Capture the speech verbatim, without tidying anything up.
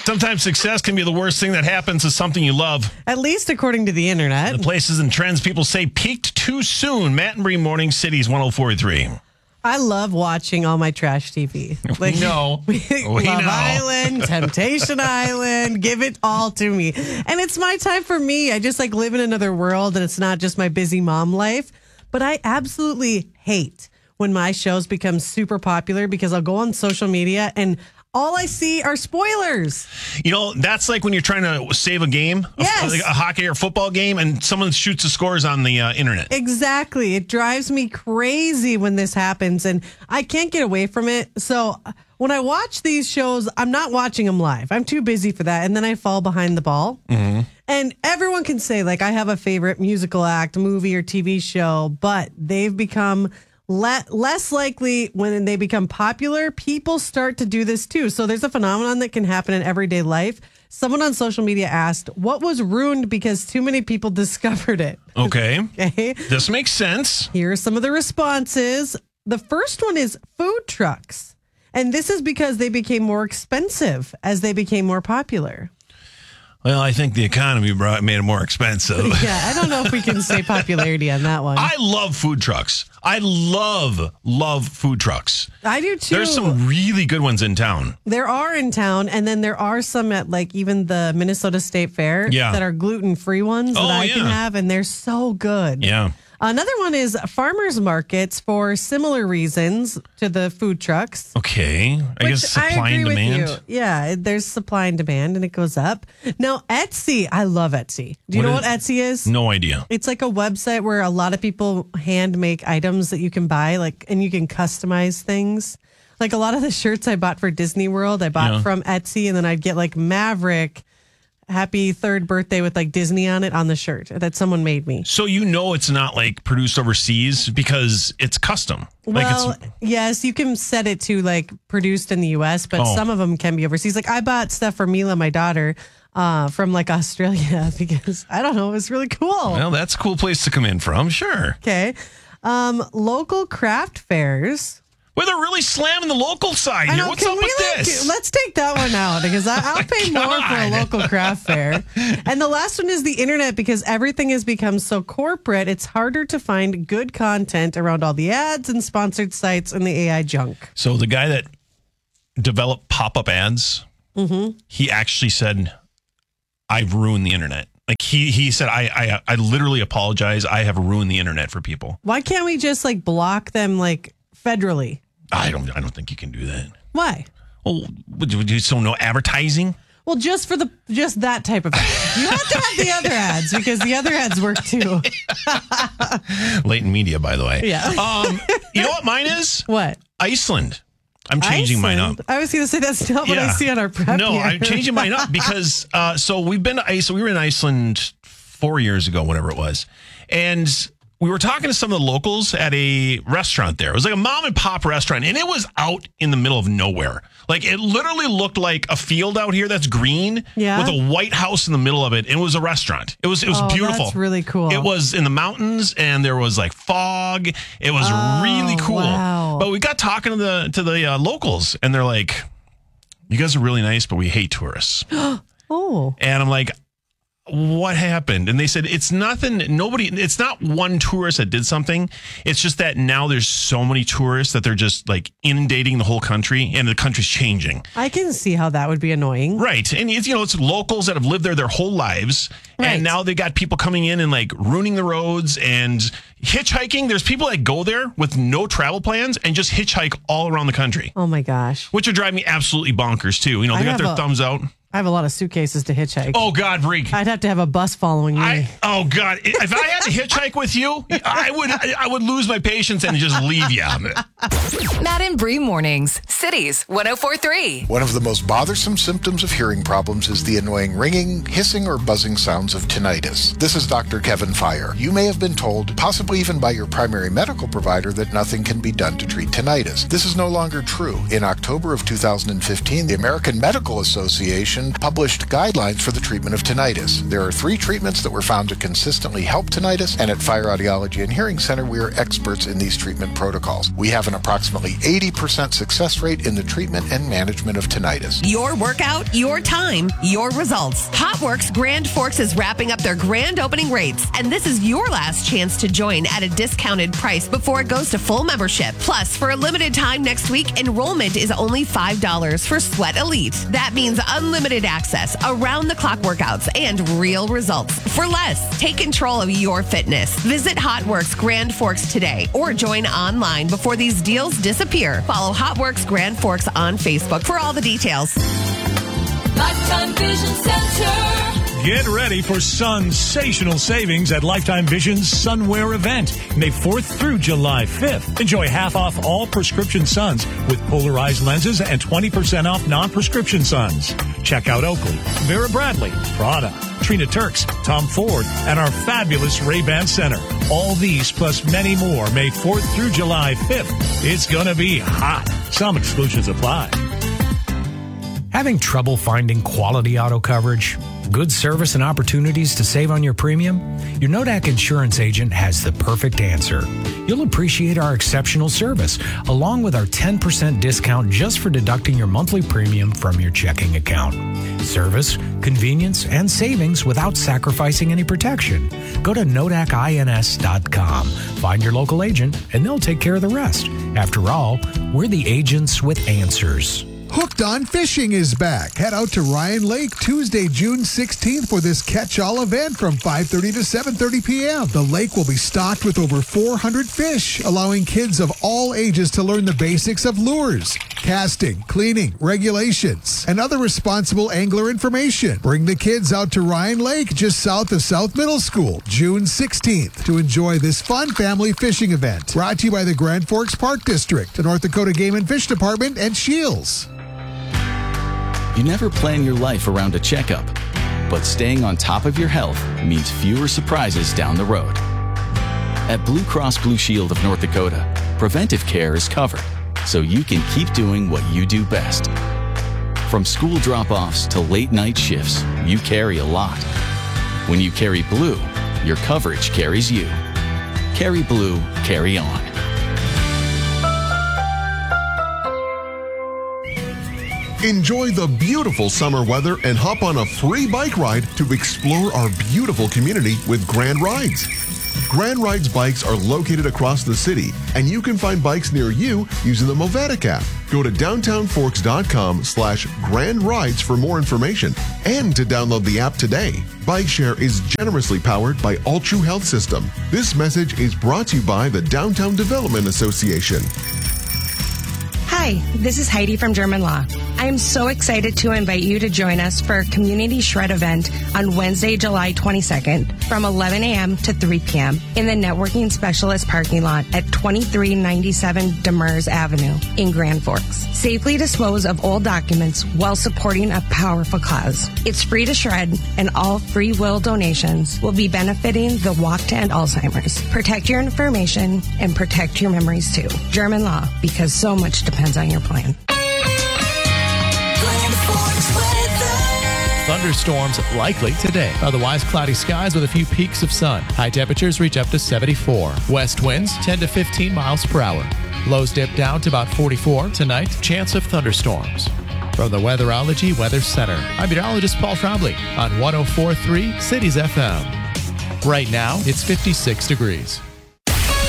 Sometimes success can be the worst thing that happens to something you love. At least according to the internet. The places and trends people say peaked too soon. Matt and Bree Morning Cities one oh four point three. I love watching all my trash T V. Like, we know. We Love know. Island, Temptation Island, give it all to me. And it's my time for me. I just like live in another world and it's not just my busy mom life. But I absolutely hate when my shows become super popular because I'll go on social media and all I see are spoilers. You know, that's like when you're trying to save a game, yes. a, like a hockey or football game, and someone shoots the scores on the uh, internet. Exactly. It drives me crazy when this happens, and I can't get away from it. So when I watch these shows, I'm not watching them live. I'm too busy for that, and then I fall behind the ball. Mm-hmm. And everyone can say, like, I have a favorite musical act, movie, or T V show, but they've become... Le- less likely when they become popular, people start to do this too. So there's a phenomenon that can happen in everyday life. Someone on social media asked, what was ruined because too many people discovered it? Okay. Okay. This makes sense. Here are some of the responses. The first one is food trucks. And this is because they became more expensive as they became more popular. Well, I think the economy brought, made it more expensive. Yeah, I don't know if we can say popularity on that one. I love food trucks. I love, love food trucks. I do too. There's some really good ones in town. There are in town, and then there are some at like even the Minnesota State Fair yeah. that are gluten-free ones that oh, I yeah. can have, and they're so good. Yeah. Another one is farmers markets for similar reasons to the food trucks. Okay. I Which guess supply I agree and demand. With you. Yeah, there's supply and demand, and it goes up. Now, Etsy, I love Etsy. Do you what know is, what Etsy is? No idea. It's like a website where a lot of people hand make items that you can buy, like, and you can customize things. Like a lot of the shirts I bought for Disney World, I bought yeah. from Etsy, and then I'd get like Maverick. Happy third birthday with like Disney on it on the shirt that someone made me. So you know it's not like produced overseas because it's custom. Well, like it's, yes, you can set it to like produced in the U S, but oh. some of them can be overseas. Like I bought stuff for Mila, my daughter, uh, from like Australia because I don't know, it was really cool. Well, that's a cool place to come in from, sure. Okay. Um, local craft fairs. Well, they're really slamming the local side I here. know, What's can up we with like, this? Let's take that one out because I, I'll pay more for a God. local craft fair. And the last one is the internet because everything has become so corporate. It's harder to find good content around all the ads and sponsored sites and the A I junk. So the guy that developed pop-up ads, mm-hmm. he actually said, I've ruined the internet. Like he he said, I, I I literally apologize. I have ruined the internet for people. Why can't we just like block them like federally? I don't I don't think you can do that. Why? Well, would you, would you so no advertising? Well, just for the just that type of ad. You have to have the other ads because the other ads work too. Latent media, by the way. Yeah. Um, you know what mine is? What? Iceland. I'm changing Iceland? mine up. I was going to say that's not what I see on our prep. No, here. I'm changing mine up because uh, so we've been to Iceland. We were in Iceland four years ago, whatever it was, and we were talking to some of the locals at a restaurant there. It was like a mom and pop restaurant, and it was out in the middle of nowhere. Like it literally looked like a field out here that's green yeah. with a white house in the middle of it. It was a restaurant. It was it was oh, beautiful. That's really cool. It was in the mountains, and there was like fog. It was oh, really cool. Wow. But we got talking to the to the uh, locals, and they're like, "You guys are really nice, but we hate tourists." oh. And I'm like, what happened? And they said, it's nothing, nobody, it's not one tourist that did something. It's just that now there's so many tourists that they're just like inundating the whole country and the country's changing. I can see how that would be annoying. Right. And it's, you know, it's locals that have lived there their whole lives. Right. And now they got people coming in and like ruining the roads and hitchhiking. There's people that go there with no travel plans and just hitchhike all around the country. Oh my gosh. Which would drive me absolutely bonkers too. You know, they I got their a- thumbs out. I have a lot of suitcases to hitchhike. Oh, God, Breek. I'd have to have a bus following me. I, oh, God. If I had to hitchhike with you, I would I would lose my patience and just leave you. Matt and Bree Mornings, Cities one oh four point three. One of the most bothersome symptoms of hearing problems is the annoying ringing, hissing, or buzzing sounds of tinnitus. This is Doctor Kevin Fire. You may have been told, possibly even by your primary medical provider, that nothing can be done to treat tinnitus. This is no longer true. In October of two thousand fifteen, the American Medical Association and published guidelines for the treatment of tinnitus. There are three treatments that were found to consistently help tinnitus, and at Fire Audiology and Hearing Center, we are experts in these treatment protocols. We have an approximately eighty percent success rate in the treatment and management of tinnitus. Your workout, your time, your results. HotWorks Grand Forks is wrapping up their grand opening rates, and this is your last chance to join at a discounted price before it goes to full membership. Plus, for a limited time next week, enrollment is only five dollars for Sweat Elite. That means unlimited access, around-the-clock workouts, and real results for less. Take control of your fitness. Visit HotWorks Grand Forks today or join online before these deals disappear. Follow HotWorks Grand Forks on Facebook for all the details. Lifetime Vision Center. Get ready for sensational savings at Lifetime Vision's Sunwear event, May fourth through July fifth. Enjoy half off all prescription suns with polarized lenses and twenty percent off non-prescription suns. Check out Oakley, Vera Bradley, Prada, Trina Turks, Tom Ford, and our fabulous Ray-Ban Center. All these plus many more May fourth through July fifth. It's gonna be hot. Some exclusions apply. Having trouble finding quality auto coverage? Good service and opportunities to save on your premium? Your Nodak insurance agent has the perfect answer. You'll appreciate our exceptional service, along with our ten percent discount just for deducting your monthly premium from your checking account. Service, convenience, and savings without sacrificing any protection. Go to Nodak ins dot com. Find your local agent, and they'll take care of the rest. After all, we're the agents with answers. Hooked on Fishing is back. Head out to Ryan Lake Tuesday, June sixteenth for this catch-all event from five thirty to seven thirty p.m. The lake will be stocked with over four hundred fish, allowing kids of all ages to learn the basics of lures, casting, cleaning, regulations, and other responsible angler information. Bring the kids out to Ryan Lake just south of South Middle School, June sixteenth, to enjoy this fun family fishing event. Brought to you by the Grand Forks Park District, the North Dakota Game and Fish Department, and Shields. You never plan your life around a checkup, but staying on top of your health means fewer surprises down the road. At Blue Cross Blue Shield of North Dakota, preventive care is covered, so you can keep doing what you do best. From school drop-offs to late-night shifts, you carry a lot. When you carry Blue, your coverage carries you. Carry Blue, carry on. Enjoy the beautiful summer weather and hop on a free bike ride to explore our beautiful community with Grand Rides. Grand Rides bikes are located across the city, and you can find bikes near you using the Movatic app. Go to downtown forks dot com slash grand rides for more information and to download the app today. Bike Share is generously powered by All True Health System. This message is brought to you by the Downtown Development Association. Hi, this is Heidi from German Law. I am so excited to invite you to join us for a Community Shred event on Wednesday, July twenty-second from eleven a.m. to three p.m. in the Networking Specialist parking lot at twenty-three ninety-seven Demers Avenue in Grand Forks. Safely dispose of old documents while supporting a powerful cause. It's free to shred, and all free will donations will be benefiting the Walk to End Alzheimer's. Protect your information and protect your memories too. German Law, because so much depends on your plan. Thunderstorms likely today. Otherwise, cloudy skies with a few peaks of sun. High temperatures reach up to seventy-four. West winds ten to fifteen miles per hour. Lows dip down to about forty-four. Tonight, chance of thunderstorms. From the Weatherology Weather Center, I'm meteorologist Paul Trombley on one oh four point three Cities F M. Right now, it's fifty-six degrees.